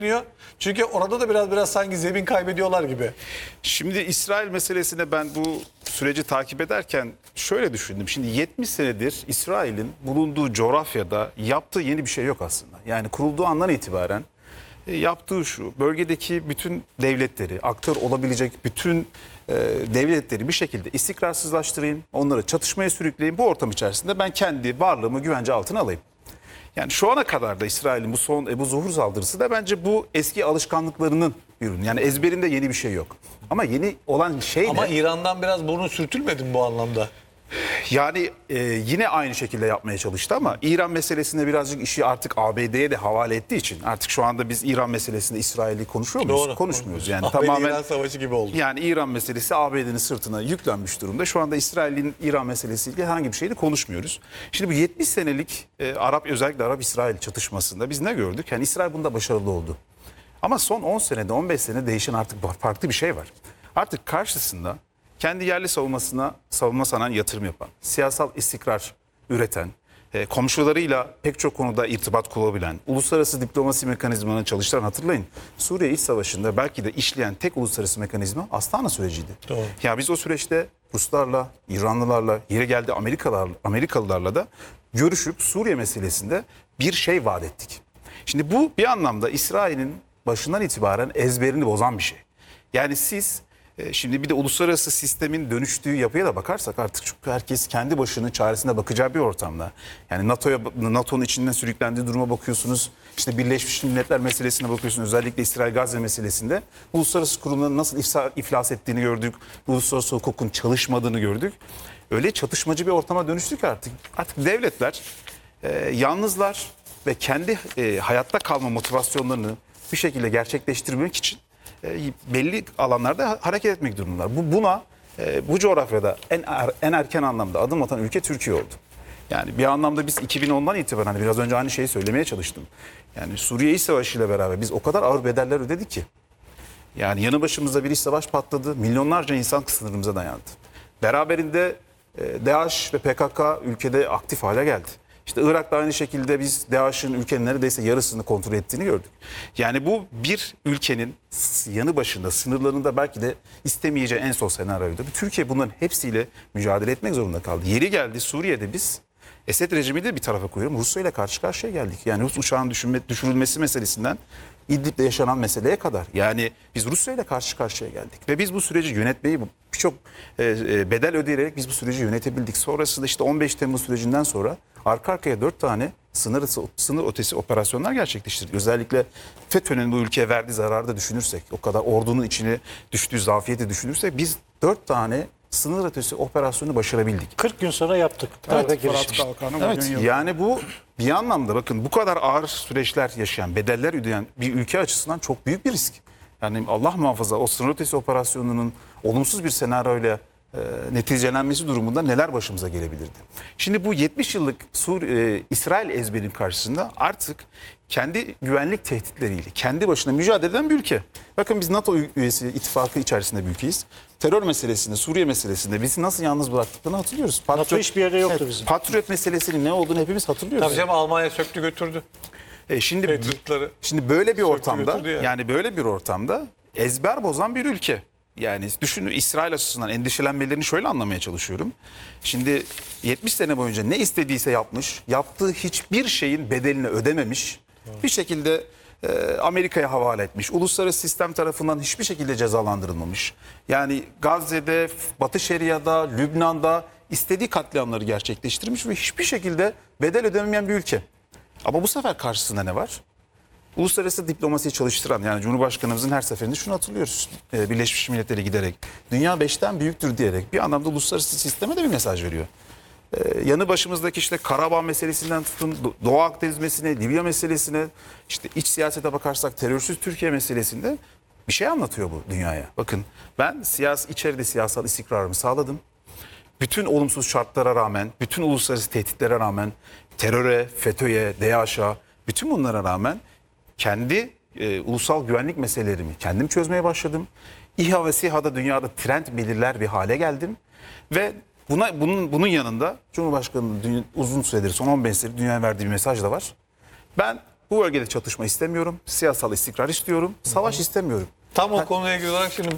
düşünüyor? Çünkü orada da biraz sanki zemin kaybediyorlar gibi. Şimdi İsrail meselesine ben bu süreci takip ederken şöyle düşündüm. Şimdi 70 senedir İsrail'in bulunduğu coğrafyada yaptığı yeni bir şey yok aslında. Yani kurulduğu andan itibaren yaptığı şu: bölgedeki bütün devletleri, aktör olabilecek bütün devletleri bir şekilde istikrarsızlaştırayım, onları çatışmaya sürükleyeyim. Bu ortam içerisinde ben kendi varlığımı güvence altına alayım. Yani şu ana kadar da İsrail'in bu son Ebu Zuhur saldırısı da bence bu eski alışkanlıklarının bir ürünü. Yani ezberinde yeni bir şey yok. Ama yeni olan şey Ama de İran'dan biraz burnu sürtülmedi mi bu anlamda? yani yine aynı şekilde yapmaya çalıştı ama İran meselesinde birazcık işi artık ABD'ye de havale ettiği için artık şu anda biz İran meselesinde İsrail'i konuşuyor muyuz? Doğru. Konuşmuyoruz. Yani ABD tamamen İran savaşı gibi oldu. yani İran meselesi ABD'nin sırtına yüklenmiş durumda. Şu anda İsrail'in İran meselesiyle herhangi bir şeyde konuşmuyoruz. Şimdi bu 70 senelik özellikle Arap-İsrail çatışmasında biz ne gördük? Yani İsrail bunda başarılı oldu. Ama son 10 senede 15 senede değişen artık farklı bir şey var. Artık karşısında kendi yerli savunma sanayine yatırım yapan, siyasal istikrar üreten, komşularıyla pek çok konuda irtibat kurabilen, uluslararası diplomasi mekanizmalarını çalıştıran, hatırlayın. Suriye İç Savaşı'nda belki de işleyen tek uluslararası mekanizma Astana süreciydi. Doğru. Ya biz o süreçte Ruslarla, İranlılarla, yeri geldi Amerikalılarla da görüşüp Suriye meselesinde bir şey vaat ettik. Şimdi bu bir anlamda İsrail'in başından itibaren ezberini bozan bir şey. Yani siz şimdi bir de uluslararası sistemin dönüştüğü yapıya da bakarsak artık çünkü herkes kendi başının çaresine bakacağı bir ortamda. Yani NATO'nun içinden sürüklendiği duruma bakıyorsunuz. İşte Birleşmiş Milletler meselesine bakıyorsunuz. Özellikle İsrail-Gazze meselesinde uluslararası kurumların nasıl iflas ettiğini gördük. Uluslararası hukukun çalışmadığını gördük. Öyle çatışmacı bir ortama dönüştük ki artık. Artık devletler yalnızlar ve kendi hayatta kalma motivasyonlarını bir şekilde gerçekleştirmek için belli alanlarda hareket etmek durumundalar. Bu coğrafyada en erken anlamda adım atan ülke Türkiye oldu. Yani bir anlamda biz 2010'dan itibaren hani biraz önce aynı şeyi söylemeye çalıştım. Yani Suriye İç Savaşı ile beraber biz o kadar ağır bedeller ödedik ki. Yani yanı başımızda bir iç savaş patladı. Milyonlarca insan sınırımıza dayandı. Beraberinde DAEŞ ve PKK ülkede aktif hale geldi. İşte Irak'ta aynı şekilde biz DAEŞ'in ülkenin neredeyse yarısını kontrol ettiğini gördük. Yani bu bir ülkenin yanı başında, sınırlarında belki de istemeyeceği en son senaryoydu. Türkiye bunların hepsiyle mücadele etmek zorunda kaldı. Yeri geldi Suriye'de biz Esed rejimi de bir tarafa koyuyorum. Rusya ile karşı karşıya geldik. Yani Rus uçağın düşürülmesi meselesinden İdlib'de yaşanan meseleye kadar. Yani biz Rusya ile karşı karşıya geldik. Ve biz bu süreci yönetmeyi birçok bedel ödeyerek biz bu süreci yönetebildik. Sonrasında işte 15 Temmuz sürecinden sonra arka arkaya 4 tane sınır ötesi operasyonlar gerçekleştirdik. Özellikle FETÖ'nün bu ülkeye verdiği zararı da düşünürsek, o kadar ordunun içine düştüğü zafiyeti düşünürsek biz 4 tane sınır ötesi operasyonu başarabildik. 40 gün sonra yaptık. Darbe girişmişti. Evet, yani bu bir anlamda bakın bu kadar ağır süreçler yaşayan, bedeller ödeyen bir ülke açısından çok büyük bir risk. Yani Allah muhafaza o sınır ötesi operasyonunun olumsuz bir senaryoyla neticelenmesi durumunda neler başımıza gelebilirdi? Şimdi bu 70 yıllık İsrail ezberinin karşısında artık kendi güvenlik tehditleriyle kendi başına mücadele eden bir ülke. Bakın biz NATO üyesi ittifakı içerisinde bir ülkeyiz. Terör meselesinde, Suriye meselesinde bizi nasıl yalnız bıraktıklarını hatırlıyoruz. NATO hiçbir yerde yoktu bizim. Patriot meselesinin ne olduğunu hepimiz hatırlıyoruz. Tabii canım, Almanya söktü götürdü. Şimdi böyle bir ortamda götürdü yani böyle bir ortamda ezber bozan bir ülke. Yani düşünün, İsrail açısından endişelenmelerini şöyle anlamaya çalışıyorum. Şimdi 70 sene boyunca ne istediyse yapmış, yaptığı hiçbir şeyin bedelini ödememiş, bir şekilde Amerika'ya havale etmiş. Uluslararası sistem tarafından hiçbir şekilde cezalandırılmamış. Yani Gazze'de, Batı Şeria'da, Lübnan'da istediği katliamları gerçekleştirmiş ve hiçbir şekilde bedel ödemeyen bir ülke. Ama bu sefer karşısında ne var? Uluslararası diplomasiyi çalıştıran, yani Cumhurbaşkanımızın her seferinde şunu hatırlıyoruz. Birleşmiş Milletler'e giderek dünya 5'ten büyüktür diyerek bir anlamda uluslararası sisteme de bir mesaj veriyor. Yanı başımızdaki işte Karabağ meselesinden tutun Doğu Akdeniz meselesine, Libya meselesine, işte iç siyasete bakarsak terörsüz Türkiye meselesinde bir şey anlatıyor bu dünyaya. Bakın ben içeride siyasal istikrarımı sağladım. Bütün olumsuz şartlara rağmen, bütün uluslararası tehditlere rağmen, teröre, FETÖ'ye, DAEŞ'a, bütün bunlara rağmen kendi ulusal güvenlik meselelerimi kendim çözmeye başladım. İHA ve SİHA'da dünyada trend belirler bir hale geldim. Ve bunun yanında Cumhurbaşkanı'nın uzun süredir, son 15 senedir dünyaya verdiği bir mesaj da var. Ben bu bölgede çatışma istemiyorum. Siyasal istikrar istiyorum. Savaş istemiyorum. Tam o konuyla ilgili olarak şimdi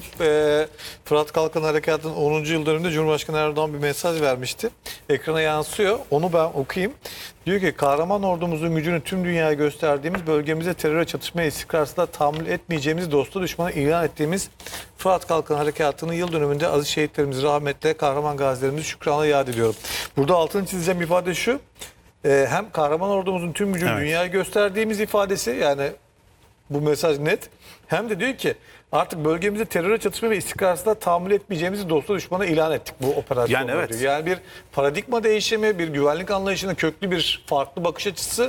Fırat Kalkan Harekatı'nın 10. yıl dönümünde Cumhurbaşkanı Erdoğan bir mesaj vermişti. Ekrana yansıyor. Onu ben okuyayım. Diyor ki kahraman ordumuzun gücünü tüm dünyaya gösterdiğimiz, bölgemize teröre, çatışmaya, istikrarsızlığa tahammül etmeyeceğimiz, dostu düşmana ilan ettiğimiz Fırat Kalkan Harekatı'nın yıl dönümünde aziz şehitlerimizi rahmetle, kahraman gazilerimizi şükranla yad ediyorum. Burada altını çizeceğim ifade şu. Hem kahraman ordumuzun tüm gücünü dünyaya gösterdiğimiz ifadesi, yani bu mesaj net. Hem de diyor ki artık bölgemizde teröre, çatışma ve istikrarsızlığa tahammül etmeyeceğimizi dostu düşmana ilan ettik bu operasyonda. Yani evet. diyor. Yani bir paradigma değişimi, bir güvenlik anlayışına köklü bir farklı bakış açısı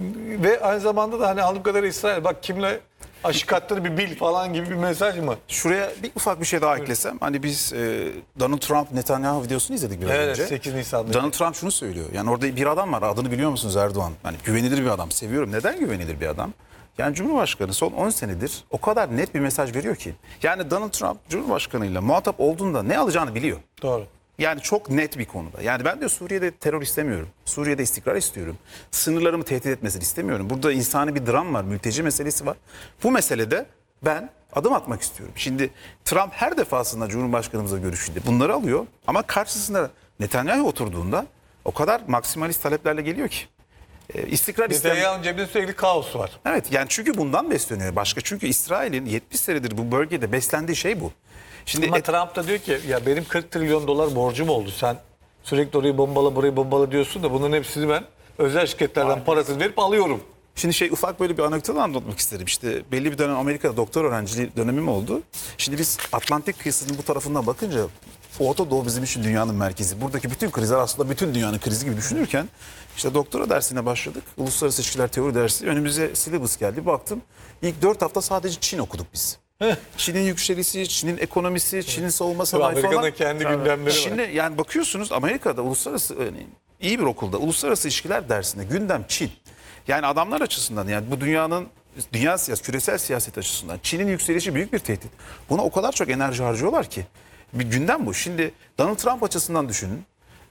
ve aynı zamanda da hani anladığım kadarıyla İsrail bak kimle aşık attığını bir bil falan gibi bir mesaj mı? Şuraya bir ufak bir şey daha eklesem. Hani biz Donald Trump Netanyahu videosunu izledik biraz Evet, önce. 8 Nisan'da. Donald Trump şunu söylüyor. Yani orada bir adam var. Adını biliyor musunuz, Erdoğan? Hani güvenilir bir adam. Seviyorum. Neden güvenilir bir adam? Yani Cumhurbaşkanı son 10 senedir o kadar net bir mesaj veriyor ki. Yani Donald Trump Cumhurbaşkanıyla muhatap olduğunda ne alacağını biliyor. Doğru. Yani çok net bir konuda. Yani ben de Suriye'de terör istemiyorum. Suriye'de istikrar istiyorum. Sınırlarımı tehdit etmesini istemiyorum. Burada insani bir dram var, mülteci meselesi var. Bu meselede ben adım atmak istiyorum. Şimdi Trump her defasında Cumhurbaşkanımızla görüşünde bunları alıyor. Ama karşısında Netanyahu oturduğunda o kadar maksimalist taleplerle geliyor ki. İstikrar istemiyor. Netanyahu'nun cebinde sürekli kaos var. Evet, yani çünkü bundan besleniyor. Başka, çünkü İsrail'in 70 senedir bu bölgede beslendiği şey bu. Şimdi Ama Trump da diyor ki ya benim 40 trilyon dolar borcum oldu. Sen sürekli orayı bombala burayı bombala diyorsun da bunların hepsini ben özel şirketlerden parasız verip alıyorum. Şimdi ufak böyle bir anekdot anlatmak isterim. İşte belli bir dönem Amerika'da doktor öğrenciliği dönemim oldu. Şimdi biz Atlantik kıyısının bu tarafından bakınca Orta Doğu bizim için dünyanın merkezi. Buradaki bütün krizler aslında bütün dünyanın krizi gibi düşünürken işte doktora dersine başladık. Uluslararası ilişkiler teori dersi. Önümüze syllabus geldi. Baktım ilk 4 hafta sadece Çin okuduk biz. Çin'in yükselişi, Çin'in ekonomisi, Çin'in savunma sanayi falan. Amerika'nın kendi gündemleri var. Şimdi yani bakıyorsunuz Amerika'da uluslararası iyi bir okulda uluslararası ilişkiler dersinde gündem Çin. Yani adamlar açısından, yani bu dünyanın küresel siyaset açısından Çin'in yükselişi büyük bir tehdit. Buna o kadar çok enerji harcıyorlar ki. Bir gündem bu. Şimdi Donald Trump açısından düşünün.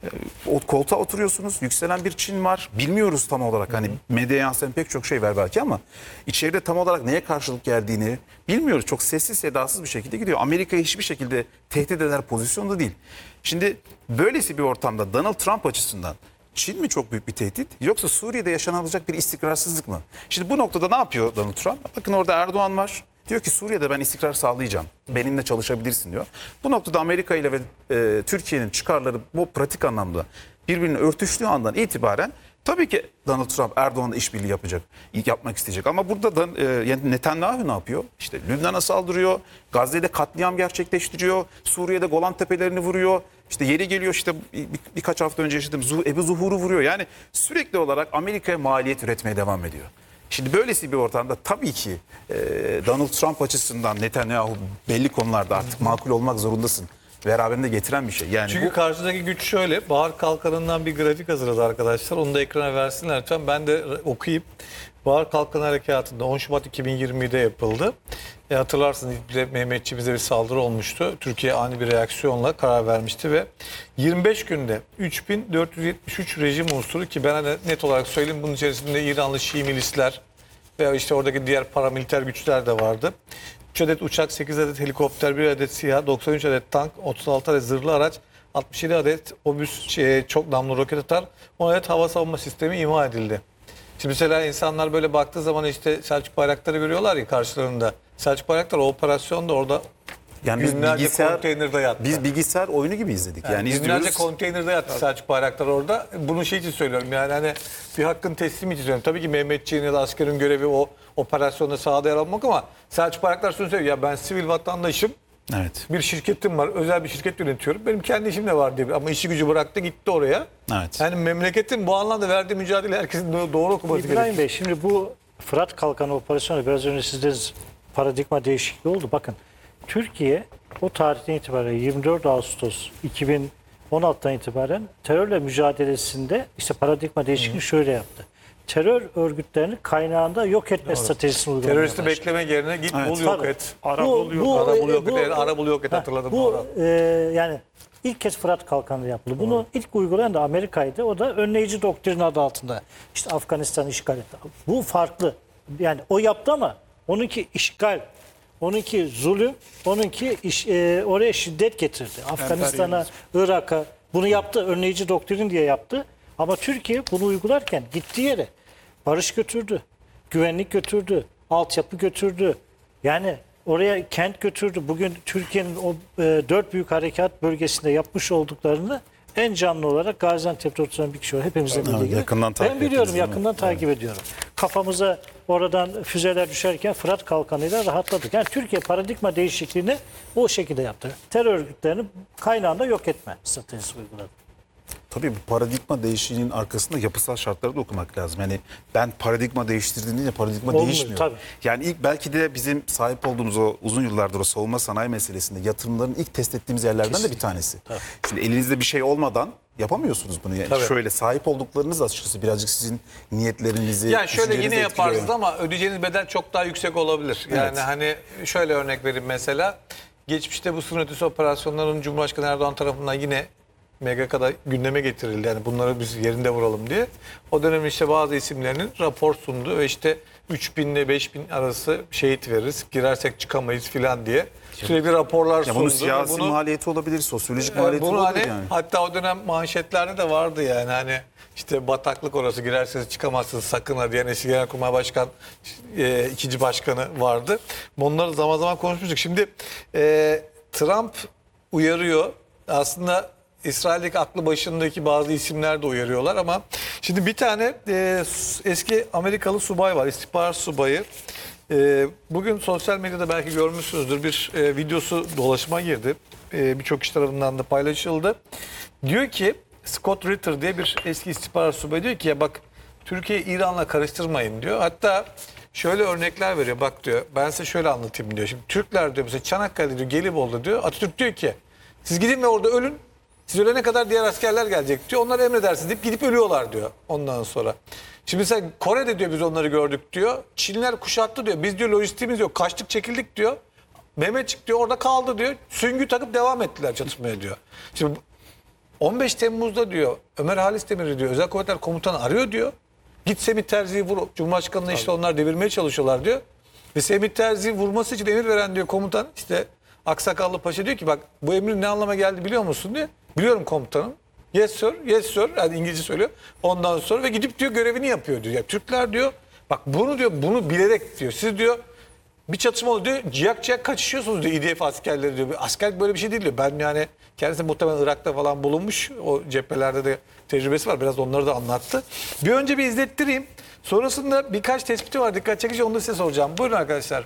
O koltuğa oturuyorsunuz. Yükselen bir Çin var. Bilmiyoruz tam olarak. Hani medyaya yansıyan pek çok şey var belki ama içeride tam olarak neye karşılık geldiğini bilmiyoruz. Çok sessiz sedasız bir şekilde gidiyor. Amerika'yı hiçbir şekilde tehdit eder pozisyonda değil. Şimdi böylesi bir ortamda Donald Trump açısından Çin mi çok büyük bir tehdit, yoksa Suriye'de yaşanabilecek bir istikrarsızlık mı? Şimdi bu noktada ne yapıyor Donald Trump? Bakın orada Erdoğan var. Diyor ki Suriye'de ben istikrar sağlayacağım. Benimle çalışabilirsin diyor. Bu noktada Amerika ile ve Türkiye'nin çıkarları bu pratik anlamda birbirine örtüştüğü andan itibaren tabii ki Donald Trump Erdoğan'la işbirliği yapmak isteyecek. Ama burada da yani Netanyahu ne yapıyor? İşte Lübnan'a saldırıyor, Gazze'de katliam gerçekleştiriyor, Suriye'de Golan Tepelerini vuruyor. İşte yeri geliyor işte birkaç hafta önce yaşadığım Ebu Zuhur'u vuruyor. Yani sürekli olarak Amerika'ya maliyet üretmeye devam ediyor. Şimdi böylesi bir ortamda tabii ki Donald Trump açısından Netanyahu belli konularda artık makul olmak zorundasın. Beraberinde getiren bir şey. Yani Çünkü karşıdaki güç şöyle. Bahar Kalkanı'ndan bir grafik hazırladı arkadaşlar. Onu da ekrana versinler lütfen. Ben de okuyayım. Bahar Kalkanı Harekatı'nda 10 Şubat 2020'de yapıldı. Hatırlarsınız Mehmetçiğimize bir saldırı olmuştu. Türkiye ani bir reaksiyonla karar vermişti ve 25 günde 3473 rejim unsuru, ki ben hani net olarak söyleyeyim, bunun içerisinde İranlı Şii milisler veya işte oradaki diğer paramiliter güçler de vardı. 3 adet uçak, 8 adet helikopter, 1 adet SİHA, 93 adet tank, 36 adet zırhlı araç, 67 adet obüs, çok namlu roket atar, 10 adet hava savunma sistemi imha edildi. Şimdi mesela insanlar böyle baktığı zaman işte Selçuk Bayraktar'ı görüyorlar ya karşılarında. Selçuk Bayraktar o operasyonda orada yani biz günlerce konteynerde yattı. Biz bilgisayar oyunu gibi izledik. Yani günlerce izliyoruz. konteynerde yattı Selçuk Bayraktar orada. Bunu şey için söylüyorum, yani hani bir hakkın teslimi için söylüyorum. Tabii ki Mehmetçiğin ya da askerin görevi o operasyonda sahada yer almak, ama Selçuk Bayraktar şunu söylüyor. Ya ben sivil vatandaşım. Evet. Bir şirketim var, özel bir şirket yönetiyorum. Benim kendi işim de var diye. Ama işi gücü bıraktı gitti oraya. Evet. Yani memleketin bu anlamda verdiği mücadele herkesin doğru okuması gerekiyor. İbrahim Bey, şimdi bu Fırat Kalkanı operasyonu biraz önce sizde paradigma değişikliği oldu. Bakın Türkiye o tarihten itibaren 24 Ağustos 2016'dan itibaren terörle mücadelesinde işte paradigma değişikliğini şöyle yaptı. Terör örgütlerini kaynağında yok etme stratejisini uygulamaya Teröristi başladı. bekleme yerine git bul yok et. Arabul yok et. Arabul yok et, hatırladım. Bu yani İlk kez Fırat Kalkanı yapıldı. Bunu ilk uygulayan da Amerika'ydı. O da önleyici doktrin adı altında. İşte Afganistan'ı işgal etti. Bu farklı. Yani o yaptı ama onunki işgal, onunki zulüm, onunki oraya şiddet getirdi. Afganistan'a, Irak'a bunu yaptı. Önleyici doktrin diye yaptı. Ama Türkiye bunu uygularken gittiği yere barış götürdü, güvenlik götürdü, altyapı götürdü. Yani oraya kent götürdü. Bugün Türkiye'nin o 4 büyük harekat bölgesinde yapmış olduklarını en canlı olarak Gaziantep'te oturan bir kişi var. Hepimizle bildiği gibi. yakından takip Ben biliyorum, ettiniz, değil mi? yakından takip ediyorum. Kafamıza oradan füzeler düşerken Fırat Kalkanı'yla rahatladık. Yani Türkiye paradigma değişikliğini o şekilde yaptı. Terör örgütlerini kaynağında yok etme stratejisi uyguladı. Tabii bu paradigma değişikliğinin arkasında yapısal şartları da okumak lazım. Yani ben paradigma değiştirdiğinde paradigma Olmuyor, değişmiyor. tabii. Yani ilk belki de bizim sahip olduğumuz o uzun yıllardır o savunma sanayi meselesinde yatırımların ilk test ettiğimiz yerlerden de bir tanesi. Tabii. Şimdi elinizde bir şey olmadan yapamıyorsunuz bunu. Yani Tabii. şöyle sahip olduklarınız açıkçası birazcık sizin niyetlerinizi, Yani şöyle yine düşüncelerinizi yaparsınız etkiliyor. ama ödeyeceğiniz bedel çok daha yüksek olabilir. Yani Evet. hani şöyle örnek vereyim mesela. Geçmişte bu sınır ötesi operasyonların Cumhurbaşkanı Erdoğan tarafından yine MGK'da gündeme getirildi. Yani bunları biz yerinde vuralım diye. O dönem işte bazı isimlerinin rapor sundu ve işte 3000 ile 5000 arası şehit veririz. Girersek çıkamayız filan diye. Sürekli raporlar Ya sundu. bunun ve siyasi bunu- maliyeti olabilir, sosyolojik maliyeti bunu olabilir hani yani. hatta o dönem manşetlerde de vardı yani hani işte bataklık orası girerseniz çıkamazsınız sakın ha diyen eski Genelkurmay Başkan ikinci başkanı vardı. Bunları zaman zaman konuşmuştuk. Şimdi Trump uyarıyor. Aslında İsrail'deki aklı başındaki bazı isimler de uyarıyorlar ama şimdi bir tane eski Amerikalı subay var, istihbarat subayı. Bugün sosyal medyada belki görmüşsünüzdür bir videosu dolaşıma girdi. Birçok kişi tarafından da paylaşıldı. Diyor ki Scott Ritter diye bir eski istihbarat subayı diyor ki ya bak Türkiye İran'la karıştırmayın diyor. Hatta şöyle örnekler veriyor bak diyor ben size şöyle anlatayım diyor. Şimdi Türkler diyor mesela Çanakkale diyor Gelibolu'da diyor Atatürk diyor ki siz gidin ve orada ölün. Siz ölene kadar diğer askerler gelecek diyor. Onlar emredersiniz deyip gidip ölüyorlar diyor ondan sonra. Şimdi mesela Kore'de diyor biz onları gördük diyor. Çinliler kuşattı diyor. Biz diyor lojistiğimiz yok. Kaçtık çekildik diyor. Mehmetçik diyor orada kaldı diyor. Süngü takıp devam ettiler çatışmaya diyor. Şimdi 15 Temmuz'da diyor Ömer Halis Demir'i diyor Özel Kuvvetler Komutanı arıyor diyor. Git Semih Terzi'yi vur. Cumhurbaşkanı'na işte onlar devirmeye çalışıyorlar diyor. Ve Semih Terzi'yi vurması için emir veren diyor komutan işte Aksakallı Paşa diyor ki bak bu emrin ne anlama geldi biliyor musun diyor. Biliyorum komutanım. Yes sir, yes sir. Yani İngilizce söylüyor. Ondan sonra ve gidip diyor görevini yapıyor diyor. Ya Türkler diyor bak bunu diyor bunu bilerek diyor. Siz diyor bir çatışma oluyor diyor. Ciyak ciyak kaçışıyorsunuz diyor İDF askerleri diyor. Asker böyle bir şey değil diyor. Ben yani kendisi muhtemelen Irak'ta falan bulunmuş. O cephelerde de tecrübesi var. Biraz onları da anlattı. Bir önce bir izlettireyim. Sonrasında birkaç tespiti var. Dikkat çekici onu da size soracağım. Buyurun arkadaşlar.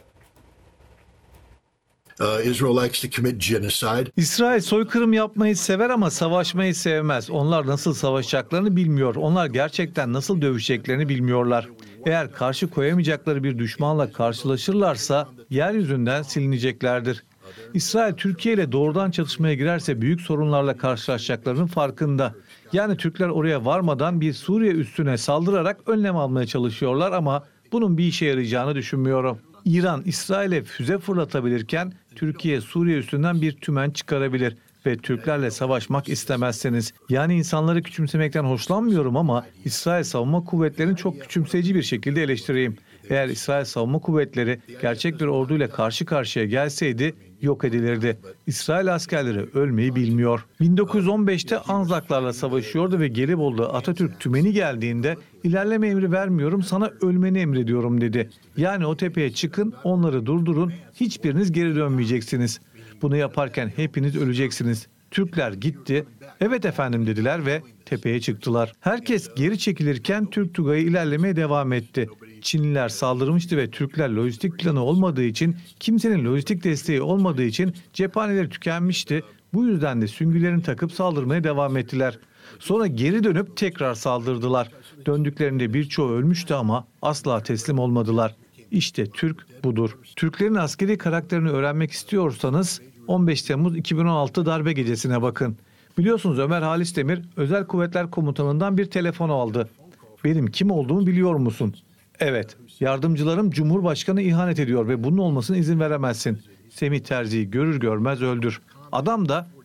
Israel likes to commit genocide. İsrail soykırım yapmayı sever ama savaşmayı sevmez. Onlar nasıl savaşacaklarını bilmiyor. Onlar gerçekten nasıl dövüşeceklerini bilmiyorlar. Eğer karşı koyamayacakları bir düşmanla karşılaşırlarsa yeryüzünden silineceklerdir. İsrail Türkiye ile doğrudan çatışmaya girerse büyük sorunlarla karşılaşacaklarının farkında. Yani Türkler oraya varmadan bir Suriye üssüne saldırarak önlem almaya çalışıyorlar ama bunun bir işe yarayacağını düşünmüyorum. İran, İsrail'e füze fırlatabilirken Türkiye, Suriye üstünden bir tümen çıkarabilir ve Türklerle savaşmak istemezseniz. Yani insanları küçümsemekten hoşlanmıyorum ama İsrail Savunma Kuvvetleri'ni çok küçümseyici bir şekilde eleştireyim. Eğer İsrail Savunma Kuvvetleri gerçek bir orduyla karşı karşıya gelseydi yok edilirdi. İsrail askerleri ölmeyi bilmiyor. 1915'te Anzaklarla savaşıyordu ve Gelibolu'da Atatürk tümeni geldiğinde ilerleme emri vermiyorum sana ölmeni emrediyorum dedi. Yani o tepeye çıkın onları durdurun hiçbiriniz geri dönmeyeceksiniz. Bunu yaparken hepiniz öleceksiniz. Türkler gitti, evet efendim dediler ve tepeye çıktılar. Herkes geri çekilirken Türk Tugayı ilerlemeye devam etti. Çinliler saldırmıştı ve Türkler lojistik planı olmadığı için, kimsenin lojistik desteği olmadığı için cephaneleri tükenmişti. Bu yüzden de süngülerini takıp saldırmaya devam ettiler. Sonra geri dönüp tekrar saldırdılar. Döndüklerinde birçoğu ölmüştü ama asla teslim olmadılar. İşte Türk budur. Türklerin askeri karakterini öğrenmek istiyorsanız 15 Temmuz 2016 darbe gecesine bakın. Biliyorsunuz Ömer Halis Demir Özel Kuvvetler Komutanı'ndan bir telefon aldı. Benim kim olduğumu biliyor musun? Evet, yardımcılarım Cumhurbaşkanı ihanet ediyor ve bunun olmasına izin veremezsin. Semih Terzi'yi görür görmez öldür. Adam da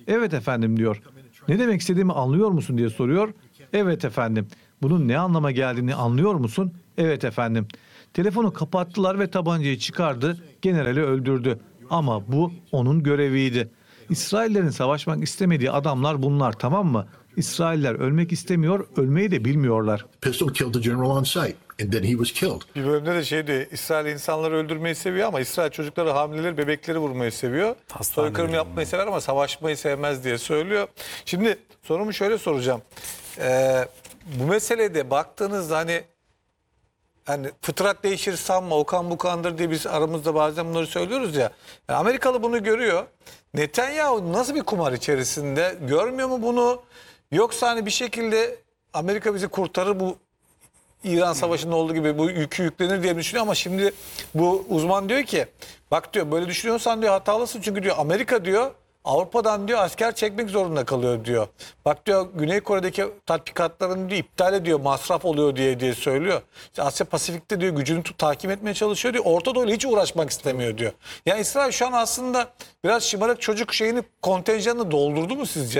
Evet efendim diyor. Ne demek istediğimi anlıyor musun diye soruyor. Evet efendim. Bunun ne anlama geldiğini anlıyor musun? Evet efendim. Telefonu kapattılar ve tabancayı çıkardı, generali öldürdü. Ama bu onun göreviydi. İsraillerin savaşmak istemediği adamlar bunlar, tamam mı? İsrailler ölmek istemiyor, ölmeyi de bilmiyorlar. Pistol killed the general on sight, and then he was killed. Bir bölümde de şey diyor, İsrail insanları öldürmeyi seviyor ama İsrail çocukları, hamileleri, bebekleri vurmayı seviyor. Soykırım yapmayı sever ama savaşmayı sevmez diye söylüyor. Şimdi sorumu şöyle soracağım. Bu meselede baktığınızda hani fıtrat değişir sanma, Okan bukandır diye biz aramızda bazen bunları söylüyoruz ya. Amerikalı bunu görüyor. Netanyahu nasıl bir kumar içerisinde? Görmüyor mu bunu? Yoksa hani bir şekilde Amerika bizi kurtarır, bu İran Savaşı'nda olduğu gibi bu yükü yüklenir diye düşünüyor ama şimdi bu uzman diyor ki bak diyor, böyle düşünüyorsan diyor hatalısın, çünkü diyor Amerika diyor Avrupa'dan diyor asker çekmek zorunda kalıyor diyor. Bak diyor Güney Kore'deki tatbikatlarını diyor iptal ediyor, masraf oluyor diye söylüyor. İşte Asya Pasifik'te diyor gücünü takip etmeye çalışıyor diyor. Orta Doğu'yla hiç uğraşmak istemiyor diyor. Yani İsrail şu an aslında biraz şımarık çocuk kontenjanını doldurdu mu sizce?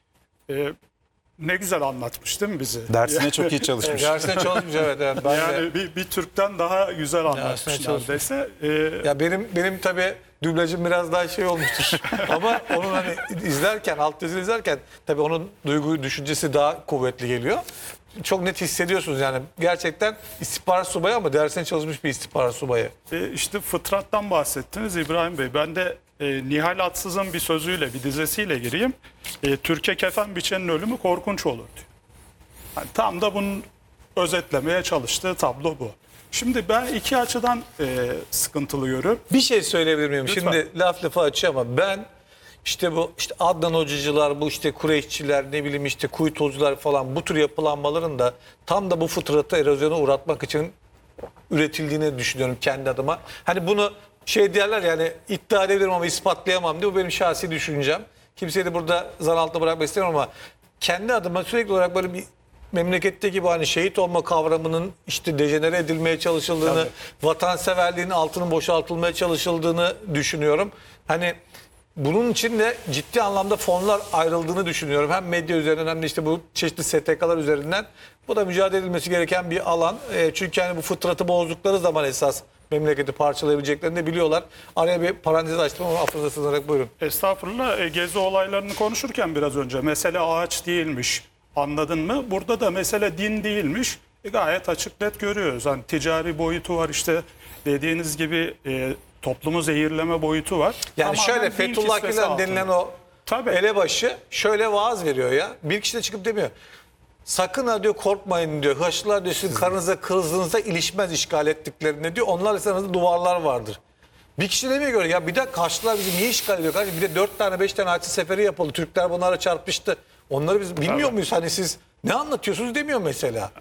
Ne güzel anlatmış değil mi bizi? Dersine çok iyi çalışmış. Dersine çalışmış, evet. Ben de. Yani bir Türk'ten daha güzel anlatmış çalışmış. neredeyse. Ya benim tabii dublajım biraz daha şey olmuştur. Ama onun hani izlerken, altyazılı izlerken tabii onun duygu düşüncesi daha kuvvetli geliyor. Çok net hissediyorsunuz yani. Gerçekten istihbarat subayı ama dersine çalışmış bir istihbarat subayı. İşte fıtrattan bahsettiniz İbrahim Bey. Ben de Nihal Atsız'ın bir sözüyle, bir dizesiyle gireyim. Türkiye kefen biçenin ölümü korkunç olur diyor. Yani tam da bunun özetlemeye çalıştığı tablo bu. Şimdi ben iki açıdan sıkıntılı görüyorum. Bir şey söyleyebilir miyim? Lütfen. Şimdi lafı açıyor ama ben işte bu Adnan Hocacılar, bu işte Kureyşçiler, ne bileyim işte Kuytozcular falan, bu tür yapılanmaların da tam da bu fıtratı erozyona uğratmak için üretildiğini düşünüyorum kendi adıma. Hani bunu şey diyorlar yani, iddia edebilirim ama ispatlayamam diye, bu benim şahsi düşüncem. Kimseyi de burada zan altında bırakmak istemiyorum ama kendi adıma sürekli olarak böyle bir memleketteki bu hani şehit olma kavramının işte dejenere edilmeye çalışıldığını, vatanseverliğin altının boşaltılmaya çalışıldığını düşünüyorum. Hani bunun için de ciddi anlamda fonlar ayrıldığını düşünüyorum. Hem medya üzerinden hem de işte bu çeşitli STK'lar üzerinden. Bu da mücadele edilmesi gereken bir alan. Çünkü hani bu fıtratı bozdukları zaman esas memleketi parçalayabileceklerini de biliyorlar. Araya bir parantez açtım ama affınıza sığınarak buyurun. Estağfurullah. Gezi olaylarını konuşurken biraz önce mesele ağaç değilmiş. Anladın mı? Burada da mesele din değilmiş. Gayet açık net görüyoruz. Hani ticari boyutu var, işte dediğiniz gibi toplumu zehirleme boyutu var. Yani Tamamen şöyle din Fethullah kisvesi Gülen altında. denilen o Tabii. elebaşı şöyle vaaz veriyor ya. Bir kişi de çıkıp demiyor. Sakın ha diyor, korkmayın diyor. Haçlılar diyor sizin karnınıza kılıcınıza ilişmez işgal ettiklerinde diyor. Onlar arasında duvarlar vardır. Bir kişi demiyor göre ya bir dakika, Haçlılar bizi niye işgal ediyor? Bir de 4 tane 5 tane Haçlı seferi yapıldı. Türkler bunlara çarpıştı. Onları biz bilmiyor muyuz? Hani siz ne anlatıyorsunuz demiyor mesela.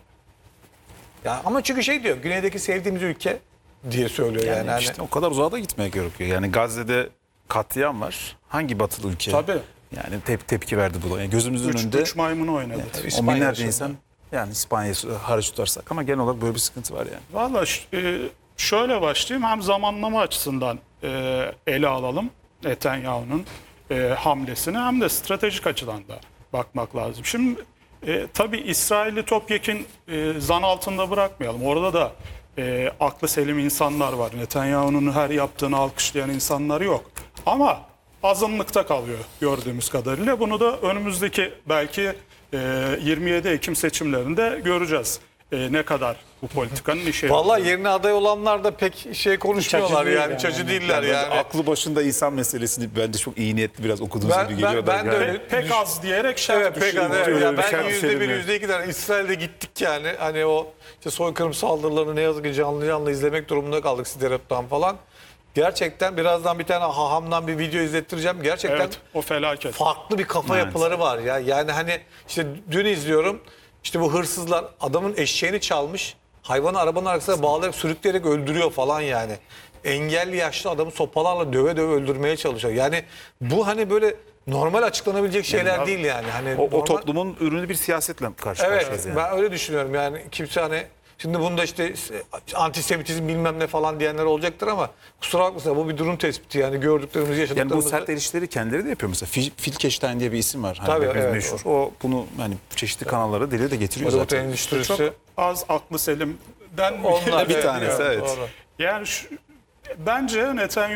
Ya ama çünkü şey diyor, güneydeki sevdiğimiz ülke diye söylüyor yani. Hani İşte o kadar uzağa da gitmeye gerekiyor. Yani Gazze'de katliam var. Hangi batılı ülke? Tabii. Yani tepki verdi bu. Yani gözümüzün önünde Üç maymunu oynadı. o İspanya binlerce yaşında. insan, yani İspanya'yı hariç tutarsak, ama genel olarak böyle bir sıkıntı var yani. Valla şöyle başlayayım. Hem zamanlama açısından ele alalım Netanyahu'nun hamlesini, hem de stratejik açıdan da bakmak lazım. Şimdi tabii İsrail'i topyekün zan altında bırakmayalım. Orada da aklı selim insanlar var. Netanyahu'nun her yaptığını alkışlayan insanlar yok. Ama azınlıkta kalıyor gördüğümüz kadarıyla. Bunu da önümüzdeki belki 27 Ekim seçimlerinde göreceğiz. Ne kadar bu politikanın işe vallahi yerine aday olanlar da pek şey konuşmuyorlar değil yani. yani. Hiç acı değiller Yani yani. aklı başında insan meselesini bence çok iyi niyetli biraz okuduğunuz Ben- gibi geliyor. ben de yani. öyle- pek az diyerek şart Evet pek düşüyor. evet. Öyle Ya bir ben şart %1, düşelim yani. %2'den İsrail'de gittik yani. Hani o işte soykırım saldırılarını ne yazık ki canlı canlı izlemek durumunda kaldık Sideret'ten falan. Gerçekten birazdan bir tane hahamdan bir video izlettireceğim. Gerçekten Evet, o felaket. farklı bir kafa yapıları var ya. Yani hani işte dün izliyorum. İşte bu hırsızlar adamın eşeğini çalmış. Hayvanı arabanın arkasına bağlayıp sürükleyerek öldürüyor falan yani. Engelli yaşlı adamı sopalarla döve döve öldürmeye çalışıyor. Yani bu hani böyle normal açıklanabilecek şeyler değil yani. Hani O normal- toplumun ürünü bir siyasetle karşı Evet karşıyayız yani. ben öyle düşünüyorum yani kimse hani Şimdi bunda işte antisemitizm bilmem ne falan diyenler olacaktır ama kusura bakmasın bu bir durum tespiti yani gördüklerimizi Yani bu yaşadıklarımızı. sert eleştiri kendileri de yapıyor mesela. Filkeştein diye bir isim var. Hani Tabii, hepimiz evet, meşhur. O bunu hani çeşitli kanallara dile de getiriyor Hollywood zaten. endüstrisi. Çok az aklı selimden Onlar Bir tanesi, evet. Doğru. Yani bence Netanyahu